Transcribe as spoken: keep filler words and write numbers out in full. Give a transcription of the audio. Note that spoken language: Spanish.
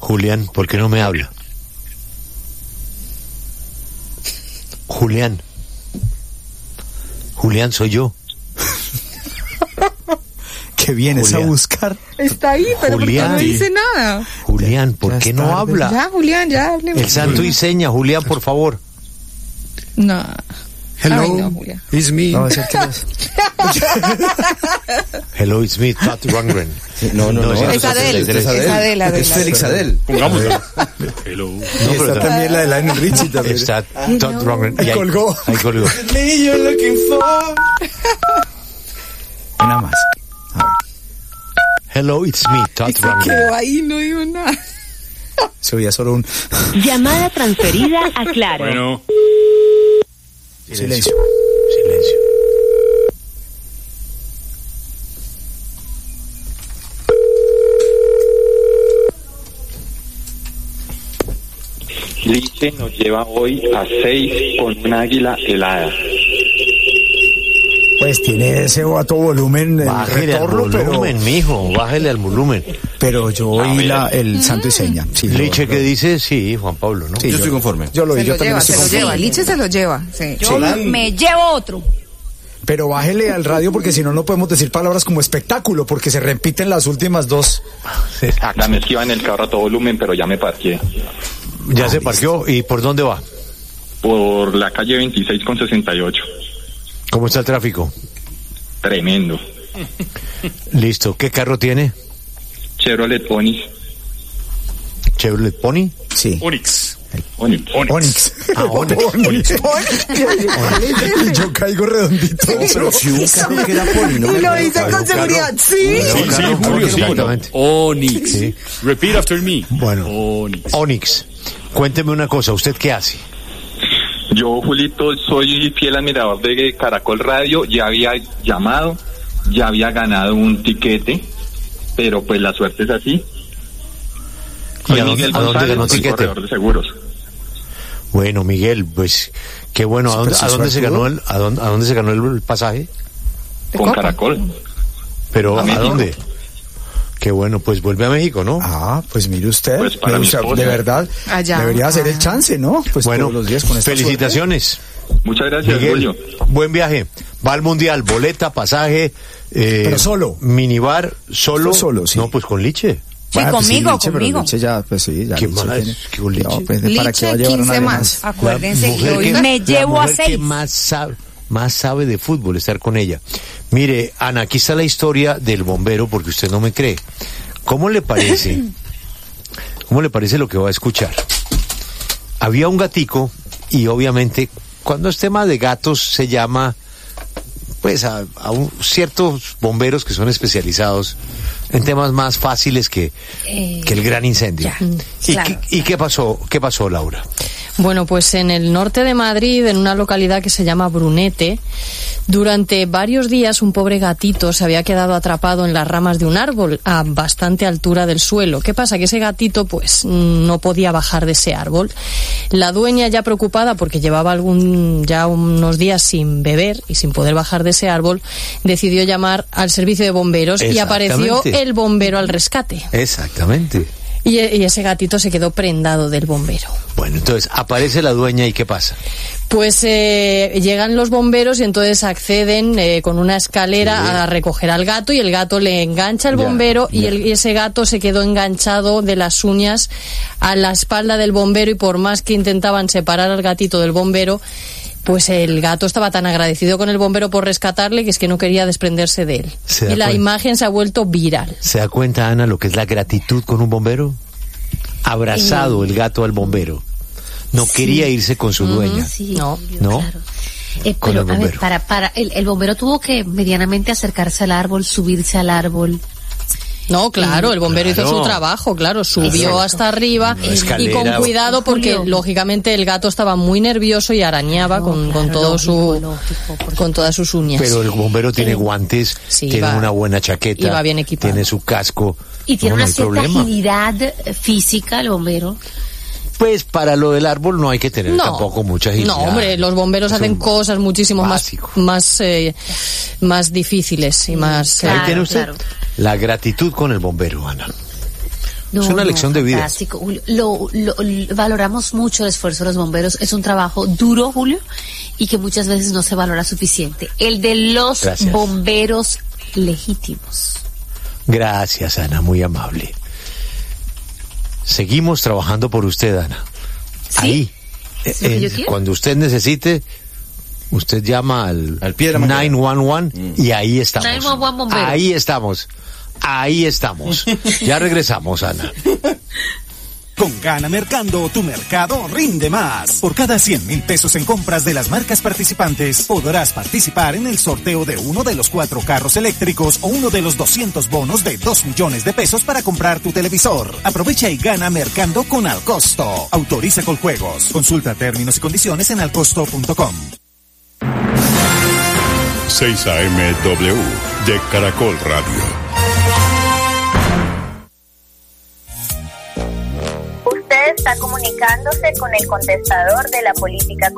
Julián, ¿por qué no me habla? Julián. Julián, soy yo. ¿Qué vienes Julián. a buscar? Está ahí, pero Julián, ¿por qué no dice nada? Julián, ¿por ya qué no tarde. habla? Ya, Julián, ya hablemos. El santo y seña, Julián, por favor. No. Hello, Ay, no, it's me. No, es Hello, it's me, Todd Rundgren. No, no, no. no es Adel, es Adel. Es Félix Adel. Pongámoslo. Hello. No, y está está, también la de Lionel Richie también. Está Todd Rundgren. Ahí colgó. Ahí colgó. Nada más. A ver. Hello, it's me, Todd Rundgren. Quedó ahí, no digo nada. Se oía solo un... Llamada transferida a Claro. Bueno. Silencio. Silencio. Liche nos lleva hoy a seis con un águila helada. Pues tiene ese a todo volumen. Bájele al volumen, pero... mijo, bájele al volumen. Pero yo oí la, el santo y seña. Sí, Liche, lo, ¿qué dice? Sí, Juan Pablo, ¿no? Sí, yo, yo estoy conforme. Yo lo oí, se yo lo también lleva, estoy se conforme. lo lleva, Liche se lo lleva. Sí. Yo sí. me llevo otro. Pero bájele al radio porque si no, no podemos decir palabras como espectáculo porque se repiten las últimas dos. La me iba en el carro a todo volumen, pero ya me parqué. Ya ah, se parqueó. ¿Y por dónde va? Por la calle veintiséis con sesenta y ocho. ¿Cómo está el tráfico? Tremendo. Listo. ¿Qué carro tiene? Chevrolet Onix. ¿Chevrolet Pony? Sí. Onix. Onix. Onix. Ah, Onix. Onix. Y yo caigo redondito. No, pero si un carro queda Pony, ¿no? Y lo dice con seguridad, sí. Sí, sí, Julio, sí. Onix. Sí. Repeat after me. Bueno. Onix. Onix. Cuénteme una cosa, ¿usted qué hace? Yo, Julito, soy fiel admirador de Caracol Radio. Ya había llamado, ya había ganado un tiquete, pero pues la suerte es así. ¿Y a dónde, ¿a dónde ganó tiquete? Corredor de seguros. Bueno, Miguel, pues qué bueno. ¿A dónde, ¿a dónde se ganó el, a dónde, a dónde se ganó el pasaje? Con Caracol. Pero ¿a, ¿a dónde? Qué bueno, pues vuelve a México, ¿no? Ah, pues mire usted, pues para de, mi esposa. de verdad, Allá. debería hacer el chance, ¿no? Pues bueno, todos los días con esta felicitaciones. Suerte. Muchas gracias, Miguel, Julio. Buen viaje. Va al Mundial, boleta, pasaje. Eh, Pero solo. Minibar, solo. Solo, sí. No, pues con Liche. Sí, bueno, conmigo, pues sí, Liche, conmigo. Liche ya, pues sí, ya. ¿Qué Liche más? tiene, ¿Qué con Liche? No, pues, ¿para Liche, qué va a llevar quince una más. Acuérdense que hoy me la llevo mujer a seis. Que más sabe, más sabe de fútbol, estar con ella. Mire, Ana, aquí está la historia del bombero, porque usted no me cree. ¿Cómo le parece? ¿Cómo le parece lo que va a escuchar? Había un gatico y obviamente cuando es tema de gatos se llama pues a, a un, ciertos bomberos que son especializados en temas más fáciles que, eh, que el gran incendio. Ya, ¿Y, claro. qué, ¿Y qué pasó? ¿Qué pasó, Laura? Bueno, pues en el norte de Madrid, en una localidad que se llama Brunete, durante varios días un pobre gatito se había quedado atrapado en las ramas de un árbol a bastante altura del suelo. ¿Qué pasa? Que ese gatito pues no podía bajar de ese árbol. La dueña, ya preocupada porque llevaba algún ya unos días sin beber y sin poder bajar de ese árbol, decidió llamar al servicio de bomberos y apareció el bombero al rescate. Exactamente. Y, y ese gatito se quedó prendado del bombero. Bueno, entonces aparece la dueña y ¿qué pasa? Pues eh, llegan los bomberos y entonces acceden eh, con una escalera sí. a recoger al gato y el gato le engancha al bombero ya, ya. Y, el, y ese gato se quedó enganchado de las uñas a la espalda del bombero y por más que intentaban separar al gatito del bombero, pues el gato estaba tan agradecido con el bombero por rescatarle que es que no quería desprenderse de él. Y la cuenta? imagen se ha vuelto viral. ¿Se da cuenta, Ana, lo que es la gratitud con un bombero? Abrazado sí. el gato al bombero. No sí. quería irse con su dueña. Uh-huh, sí, no, Julio, no. Claro. Eh, pero, a ver, para, para, el, el bombero tuvo que medianamente acercarse al árbol, subirse al árbol. No, claro, el bombero claro. hizo su trabajo, claro, subió Exacto. hasta arriba y con cuidado porque Julio. lógicamente el gato estaba muy nervioso y arañaba no, con, claro, con todo lógico, su lógico, con todas sus uñas. Pero el bombero tiene eh, guantes, sí, tiene va, una buena chaqueta, iba bien equipado. Tiene su casco. Y tiene no, una no cierta problema. agilidad física el bombero. Pues para lo del árbol no hay que tener no, tampoco mucha agilidad. No, hombre, los bomberos hacen cosas muchísimo básico. más más eh, más difíciles y más... Claro, eh, ahí tiene usted claro. la gratitud con el bombero, Ana. No, es una no, lección de vida. Fantástico, Julio. Lo, lo, lo- valoramos mucho el esfuerzo de los bomberos. Es un trabajo duro, Julio, y que muchas veces no se valora suficiente. El de los Gracias. bomberos legítimos. Gracias, Ana, muy amable. Seguimos trabajando por usted, Ana. ¿Sí? Ahí. Eh, lo que eh, yo quiero. cuando usted necesite, usted llama al, Al pie de la mañana. nueve once uno y ahí estamos. nueve once uno bombero. Ahí estamos. Ahí estamos. Ya regresamos, Ana. Con Gana Mercando, tu mercado rinde más. Por cada cien mil pesos en compras de las marcas participantes, podrás participar en el sorteo de uno de los cuatro carros eléctricos o uno de los doscientos bonos de dos millones de pesos para comprar tu televisor. Aprovecha y gana Mercando con Alcosto. Autoriza con juegos. Consulta términos y condiciones en alcosto punto com. seis A M W de Caracol Radio. Usted está comunicándose con el contestador de la política